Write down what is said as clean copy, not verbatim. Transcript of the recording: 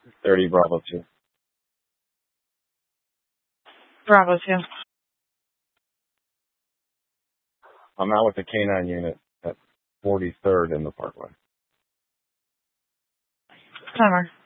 30 Bravo 2. Bravo 2. I'm out with the K9 unit at 43rd in the Parkway. Timer.